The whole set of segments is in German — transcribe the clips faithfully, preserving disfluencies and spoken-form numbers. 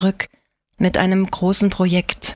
zurück mit einem großen Projekt.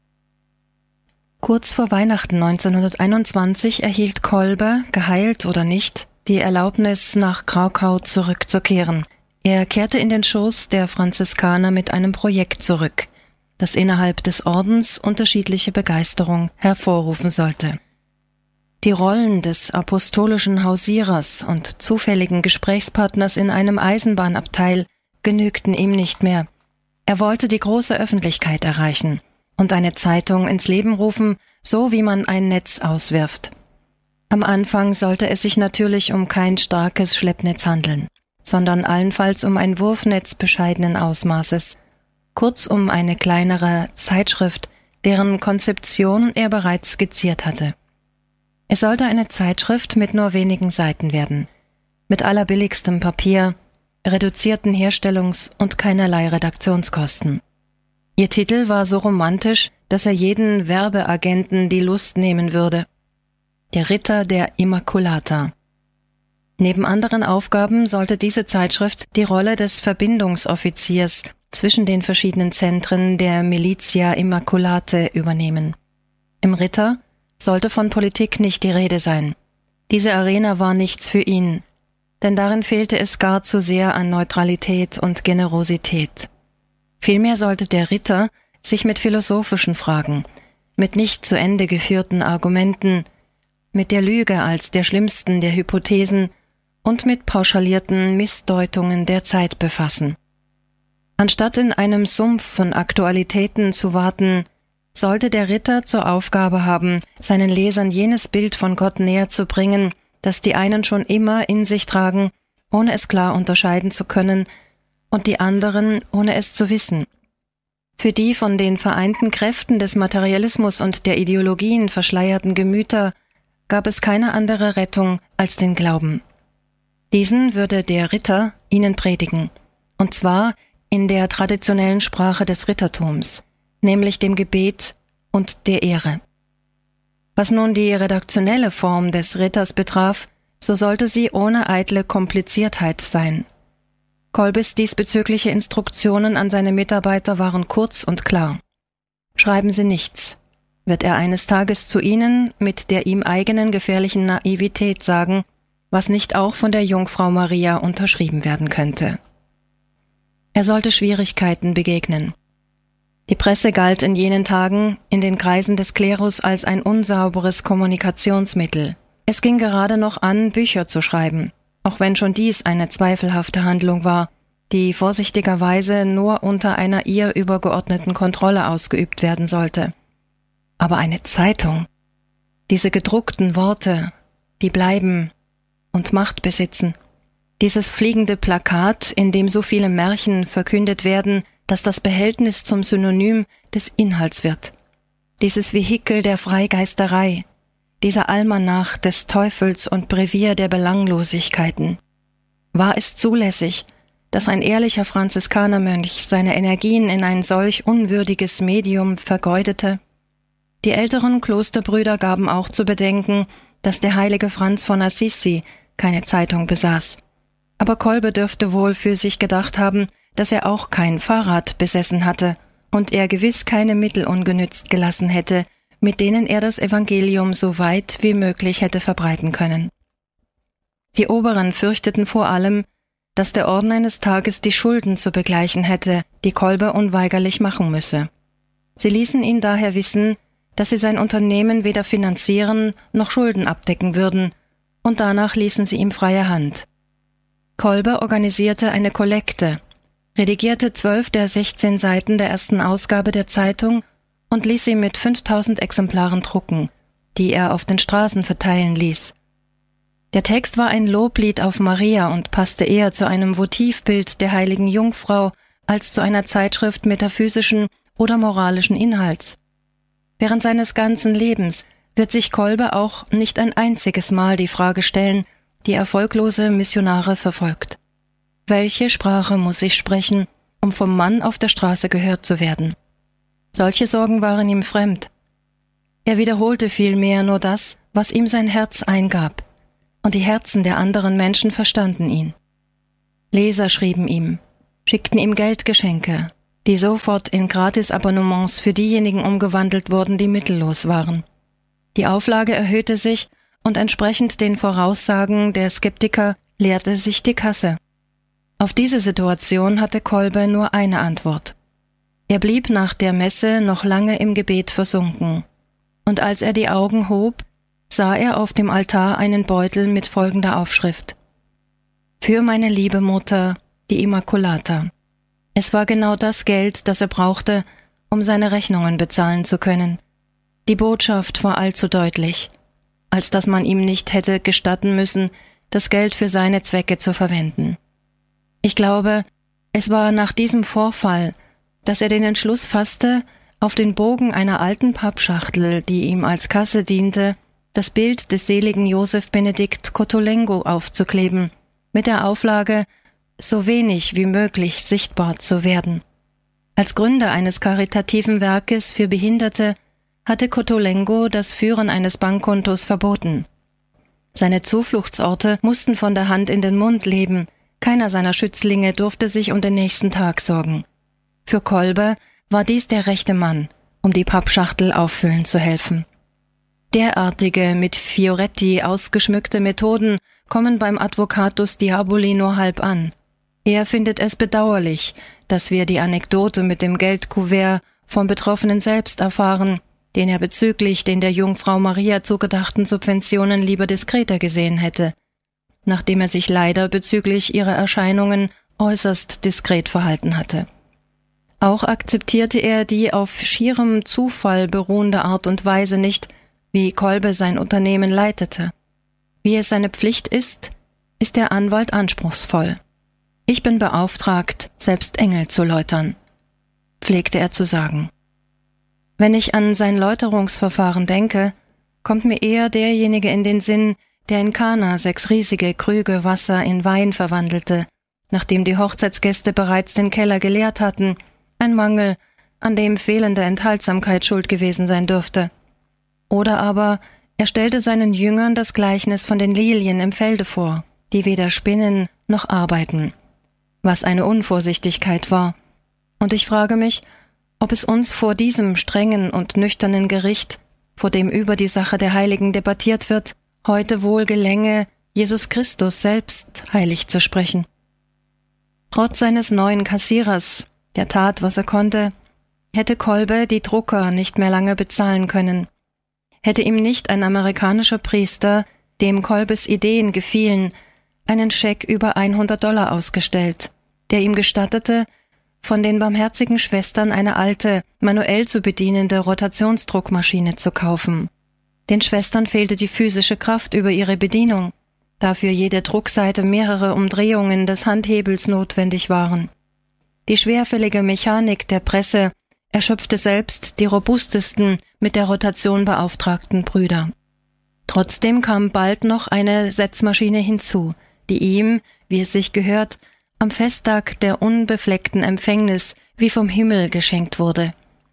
Kurz vor Weihnachten neunzehnhunderteinundzwanzig erhielt Kolbe, geheilt oder nicht, die Erlaubnis, nach Krakau zurückzukehren. Er kehrte in den Schoß der Franziskaner mit einem Projekt zurück, das innerhalb des Ordens unterschiedliche Begeisterung hervorrufen sollte. Die Rollen des apostolischen Hausierers und zufälligen Gesprächspartners in einem Eisenbahnabteil genügten ihm nicht mehr. Er wollte die große Öffentlichkeit erreichen und eine Zeitung ins Leben rufen, so wie man ein Netz auswirft. Am Anfang sollte es sich natürlich um kein starkes Schleppnetz handeln, sondern allenfalls um ein Wurfnetz bescheidenen Ausmaßes, kurz um eine kleinere Zeitschrift, deren Konzeption er bereits skizziert hatte. Es sollte eine Zeitschrift mit nur wenigen Seiten werden, mit allerbilligstem Papier, reduzierten Herstellungs- und keinerlei Redaktionskosten. Ihr Titel war so romantisch, dass er jeden Werbeagenten die Lust nehmen würde: Der Ritter der Immaculata. Neben anderen Aufgaben sollte diese Zeitschrift die Rolle des Verbindungsoffiziers zwischen den verschiedenen Zentren der Militia Immaculate übernehmen. Im Ritter sollte von Politik nicht die Rede sein. Diese Arena war nichts für ihn, denn darin fehlte es gar zu sehr an Neutralität und Generosität. Vielmehr sollte der Ritter sich mit philosophischen Fragen, mit nicht zu Ende geführten Argumenten, mit der Lüge als der schlimmsten der Hypothesen und mit pauschalierten Missdeutungen der Zeit befassen. Anstatt in einem Sumpf von Aktualitäten zu warten, sollte der Ritter zur Aufgabe haben, seinen Lesern jenes Bild von Gott näher zu bringen, das die einen schon immer in sich tragen, ohne es klar unterscheiden zu können, und die anderen, ohne es zu wissen. Für die von den vereinten Kräften des Materialismus und der Ideologien verschleierten Gemüter gab es keine andere Rettung als den Glauben. Diesen würde der Ritter ihnen predigen, und zwar in der traditionellen Sprache des Rittertums, nämlich dem Gebet und der Ehre. Was nun die redaktionelle Form des Ritters betraf, so sollte sie ohne eitle Kompliziertheit sein. Kolbes diesbezügliche Instruktionen an seine Mitarbeiter waren kurz und klar. Schreiben Sie nichts, wird er eines Tages zu Ihnen mit der ihm eigenen gefährlichen Naivität sagen, was nicht auch von der Jungfrau Maria unterschrieben werden könnte. Er sollte Schwierigkeiten begegnen. Die Presse galt in jenen Tagen in den Kreisen des Klerus als ein unsauberes Kommunikationsmittel. Es ging gerade noch an, Bücher zu schreiben, auch wenn schon dies eine zweifelhafte Handlung war, die vorsichtigerweise nur unter einer ihr übergeordneten Kontrolle ausgeübt werden sollte. Aber eine Zeitung, diese gedruckten Worte, die bleiben und Macht besitzen, dieses fliegende Plakat, in dem so viele Märchen verkündet werden, dass das Behältnis zum Synonym des Inhalts wird. Dieses Vehikel der Freigeisterei, dieser Almanach des Teufels und Brevier der Belanglosigkeiten. War es zulässig, dass ein ehrlicher Franziskanermönch seine Energien in ein solch unwürdiges Medium vergeudete? Die älteren Klosterbrüder gaben auch zu bedenken, dass der heilige Franz von Assisi keine Zeitung besaß. Aber Kolbe dürfte wohl für sich gedacht haben, dass er auch kein Fahrrad besessen hatte und er gewiss keine Mittel ungenützt gelassen hätte, mit denen er das Evangelium so weit wie möglich hätte verbreiten können. Die Oberen fürchteten vor allem, dass der Orden eines Tages die Schulden zu begleichen hätte, die Kolbe unweigerlich machen müsse. Sie ließen ihn daher wissen, dass sie sein Unternehmen weder finanzieren noch Schulden abdecken würden, und danach ließen sie ihm freie Hand. Kolbe organisierte eine Kollekte, redigierte zwölf der sechzehn Seiten der ersten Ausgabe der Zeitung und ließ sie mit fünftausend Exemplaren drucken, die er auf den Straßen verteilen ließ. Der Text war ein Loblied auf Maria und passte eher zu einem Votivbild der heiligen Jungfrau als zu einer Zeitschrift metaphysischen oder moralischen Inhalts. Während seines ganzen Lebens wird sich Kolbe auch nicht ein einziges Mal die Frage stellen, die erfolglose Missionare verfolgt: Welche Sprache muss ich sprechen, um vom Mann auf der Straße gehört zu werden? Solche Sorgen waren ihm fremd. Er wiederholte vielmehr nur das, was ihm sein Herz eingab, und die Herzen der anderen Menschen verstanden ihn. Leser schrieben ihm, schickten ihm Geldgeschenke, die sofort in Gratisabonnements für diejenigen umgewandelt wurden, die mittellos waren. Die Auflage erhöhte sich und entsprechend den Voraussagen der Skeptiker leerte sich die Kasse. Auf diese Situation hatte Kolbe nur eine Antwort. Er blieb nach der Messe noch lange im Gebet versunken. Und als er die Augen hob, sah er auf dem Altar einen Beutel mit folgender Aufschrift: Für meine liebe Mutter, die Immaculata. Es war genau das Geld, das er brauchte, um seine Rechnungen bezahlen zu können. Die Botschaft war allzu deutlich, als dass man ihm nicht hätte gestatten müssen, das Geld für seine Zwecke zu verwenden. Ich glaube, es war nach diesem Vorfall, dass er den Entschluss fasste, auf den Bogen einer alten Pappschachtel, die ihm als Kasse diente, das Bild des seligen Josef Benedikt Cotolengo aufzukleben, mit der Auflage, so wenig wie möglich sichtbar zu werden. Als Gründer eines karitativen Werkes für Behinderte hatte Cotolengo das Führen eines Bankkontos verboten. Seine Zufluchtsorte mussten von der Hand in den Mund leben, keiner seiner Schützlinge durfte sich um den nächsten Tag sorgen. Für Kolbe war dies der rechte Mann, um die Pappschachtel auffüllen zu helfen. Derartige, mit Fioretti ausgeschmückte Methoden kommen beim Advocatus Diaboli nur halb an. Er findet es bedauerlich, dass wir die Anekdote mit dem Geldkuvert vom Betroffenen selbst erfahren, den er bezüglich den der Jungfrau Maria zugedachten Subventionen lieber diskreter gesehen hätte, nachdem er sich leider bezüglich ihrer Erscheinungen äußerst diskret verhalten hatte. Auch akzeptierte er die auf schierem Zufall beruhende Art und Weise nicht, wie Kolbe sein Unternehmen leitete. Wie es seine Pflicht ist, ist der Anwalt anspruchsvoll. Ich bin beauftragt, selbst Engel zu läutern, pflegte er zu sagen. Wenn ich an sein Läuterungsverfahren denke, kommt mir eher derjenige in den Sinn, der in Kana sechs riesige Krüge Wasser in Wein verwandelte, nachdem die Hochzeitsgäste bereits den Keller geleert hatten, ein Mangel, an dem fehlende Enthaltsamkeit schuld gewesen sein dürfte. Oder aber er stellte seinen Jüngern das Gleichnis von den Lilien im Felde vor, die weder spinnen noch arbeiten, was eine Unvorsichtigkeit war. Und ich frage mich, ob es uns vor diesem strengen und nüchternen Gericht, vor dem über die Sache der Heiligen debattiert wird, heute wohl gelänge, Jesus Christus selbst heilig zu sprechen. Trotz seines neuen Kassierers, der tat, was er konnte, hätte Kolbe die Drucker nicht mehr lange bezahlen können. Hätte ihm nicht ein amerikanischer Priester, dem Kolbes Ideen gefielen, einen Scheck über hundert Dollar ausgestellt, der ihm gestattete, von den barmherzigen Schwestern eine alte, manuell zu bedienende Rotationsdruckmaschine zu kaufen. Den Schwestern fehlte die physische Kraft über ihre Bedienung, da für jede Druckseite mehrere Umdrehungen des Handhebels notwendig waren. Die schwerfällige Mechanik der Presse erschöpfte selbst die robustesten, mit der Rotation beauftragten Brüder. Trotzdem kam bald noch eine Setzmaschine hinzu, die ihm, wie es sich gehört, am Festtag der unbefleckten Empfängnis wie vom Himmel geschenkt wurde.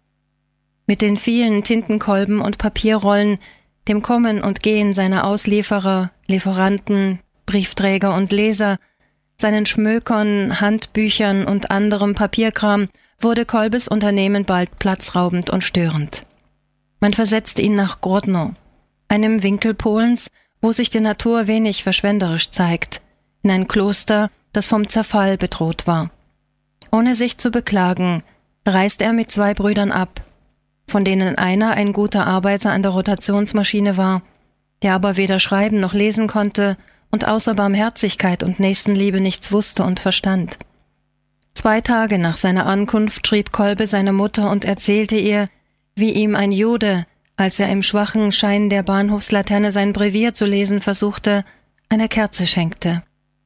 Mit den vielen Tintenkolben und Papierrollen, dem Kommen und Gehen seiner Auslieferer, Lieferanten, Briefträger und Leser, seinen Schmökern, Handbüchern und anderem Papierkram wurde Kolbes Unternehmen bald platzraubend und störend. Man versetzte ihn nach Grodno, einem Winkel Polens, wo sich die Natur wenig verschwenderisch zeigt, in ein Kloster, das vom Zerfall bedroht war. Ohne sich zu beklagen, reist er mit zwei Brüdern ab, von denen einer ein guter Arbeiter an der Rotationsmaschine war, der aber weder schreiben noch lesen konnte und außer Barmherzigkeit und Nächstenliebe nichts wusste und verstand. Zwei Tage nach seiner Ankunft schrieb Kolbe seine Mutter und erzählte ihr, wie ihm ein Jude, als er im schwachen Schein der Bahnhofslaterne sein Brevier zu lesen versuchte, eine Kerze schenkte.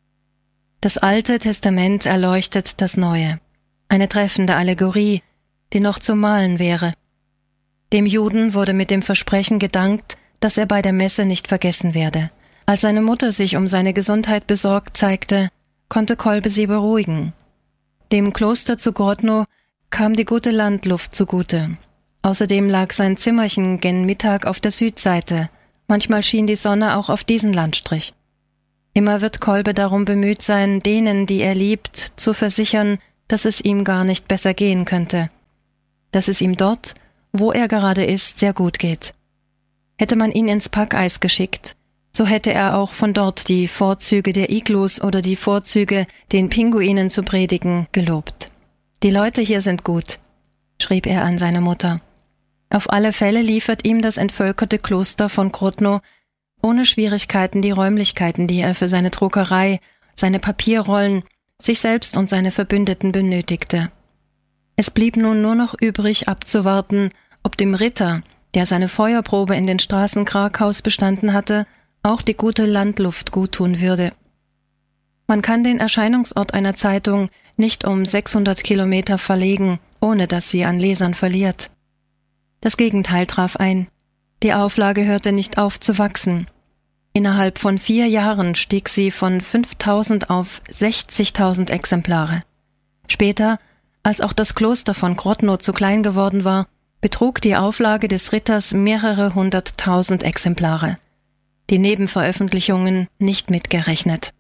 Das Alte Testament erleuchtet das Neue, eine treffende Allegorie, die noch zu malen wäre. Dem Juden wurde mit dem Versprechen gedankt, dass er bei der Messe nicht vergessen werde. Als seine Mutter sich um seine Gesundheit besorgt zeigte, konnte Kolbe sie beruhigen. Dem Kloster zu Grodno kam die gute Landluft zugute. Außerdem lag sein Zimmerchen gen Mittag auf der Südseite. Manchmal schien die Sonne auch auf diesen Landstrich. Immer wird Kolbe darum bemüht sein, denen, die er liebt, zu versichern, dass es ihm gar nicht besser gehen könnte, dass es ihm dort, wo er gerade ist, sehr gut geht. Hätte man ihn ins Packeis geschickt, so hätte er auch von dort die Vorzüge der Iglus oder die Vorzüge, den Pinguinen zu predigen, gelobt. »Die Leute hier sind gut«, schrieb er an seine Mutter. Auf alle Fälle liefert ihm das entvölkerte Kloster von Grodno ohne Schwierigkeiten die Räumlichkeiten, die er für seine Druckerei, seine Papierrollen, sich selbst und seine Verbündeten benötigte. Es blieb nun nur noch übrig abzuwarten, ob dem Ritter, der seine Feuerprobe in den Straßen Krakaus bestanden hatte, auch die gute Landluft guttun würde. Man kann den Erscheinungsort einer Zeitung nicht um sechshundert Kilometer verlegen, ohne dass sie an Lesern verliert. Das Gegenteil traf ein. Die Auflage hörte nicht auf zu wachsen. Innerhalb von vier Jahren stieg sie von fünftausend auf sechzigtausend Exemplare. Später, als auch das Kloster von Grodno zu klein geworden war, betrug die Auflage des Ritters mehrere hunderttausend Exemplare. Die Nebenveröffentlichungen nicht mitgerechnet.